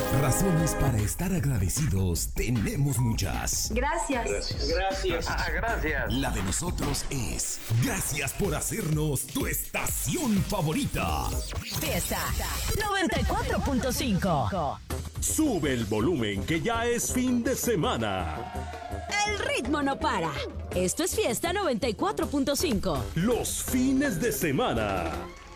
Razones para estar agradecidos tenemos muchas. Gracias. Gracias. Gracias. La de nosotros es gracias por hacernos tu estación favorita. Fiesta 94.5. Sube el volumen que ya es fin de semana. El ritmo no para. Esto es Fiesta 94.5. Los fines de semana.